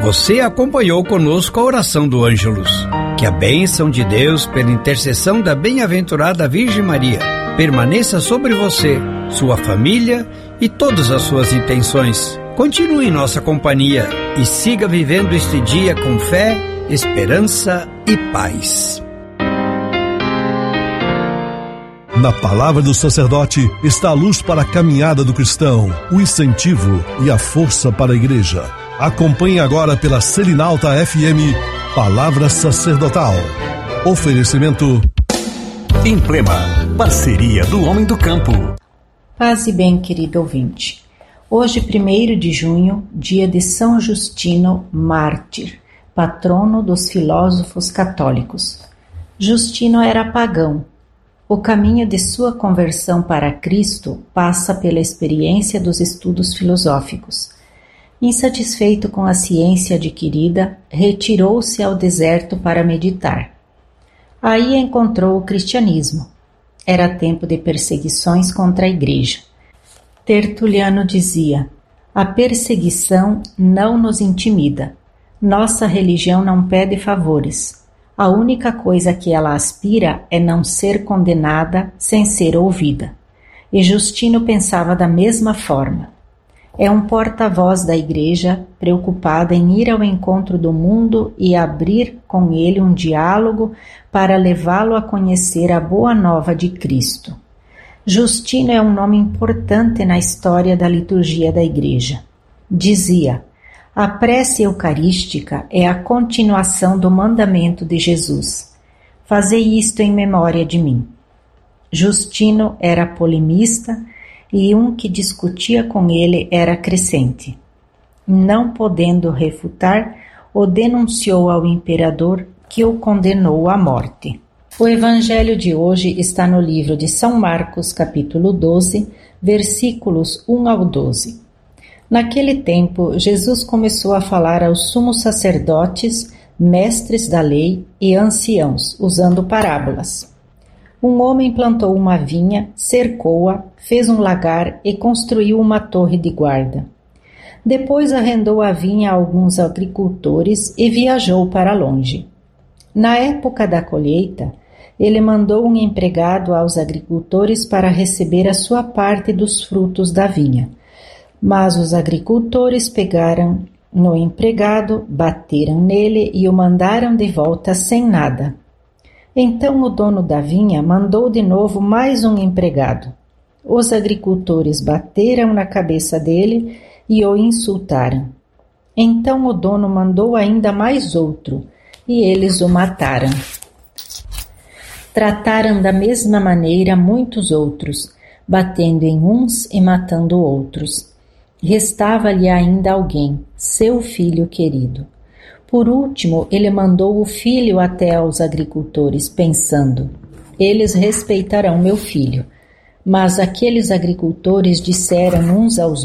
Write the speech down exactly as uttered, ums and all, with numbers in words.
Você acompanhou conosco a oração do Ângelus. Que a bênção de Deus, pela intercessão da bem-aventurada Virgem Maria, permaneça sobre você, sua família e todas as suas intenções. Continue em nossa companhia e siga vivendo este dia com fé, esperança e paz. Na palavra do sacerdote está a luz para a caminhada do cristão, o incentivo e a força para a igreja. Acompanhe agora pela Selinalta F M, Palavra Sacerdotal. Oferecimento Emblema, parceria do homem do campo. Paz e bem, querido ouvinte. Hoje, primeiro de junho, dia de São Justino, mártir, patrono dos filósofos católicos. Justino era pagão. O caminho de sua conversão para Cristo passa pela experiência dos estudos filosóficos. Insatisfeito com a ciência adquirida, retirou-se ao deserto para meditar. Aí encontrou o cristianismo. Era tempo de perseguições contra a igreja. Tertuliano dizia: a perseguição não nos intimida. Nossa religião não pede favores. A única coisa que ela aspira é não ser condenada sem ser ouvida. E Justino pensava da mesma forma. É um porta-voz da Igreja, preocupada em ir ao encontro do mundo e abrir com ele um diálogo para levá-lo a conhecer a boa nova de Cristo. Justino é um nome importante na história da liturgia da Igreja. Dizia: a prece eucarística é a continuação do mandamento de Jesus. Fazei isto em memória de mim. Justino era polemista e um que discutia com ele era crescente. Não podendo refutar, o denunciou ao imperador, que o condenou à morte. O evangelho de hoje está no livro de São Marcos, capítulo doze, versículos um ao doze. Naquele tempo, Jesus começou a falar aos sumos sacerdotes, mestres da lei e anciãos, usando parábolas. Um homem plantou uma vinha, cercou-a, fez um lagar e construiu uma torre de guarda. Depois arrendou a vinha a alguns agricultores e viajou para longe. Na época da colheita, ele mandou um empregado aos agricultores para receber a sua parte dos frutos da vinha. Mas os agricultores pegaram no empregado, bateram nele e o mandaram de volta sem nada. Então o dono da vinha mandou de novo mais um empregado. Os agricultores bateram na cabeça dele e o insultaram. Então o dono mandou ainda mais outro, e eles o mataram. Trataram da mesma maneira muitos outros, batendo em uns e matando outros. Restava-lhe ainda alguém, seu filho querido. Por último, ele mandou o filho até aos agricultores, pensando: eles respeitarão meu filho. Mas aqueles agricultores disseram uns aos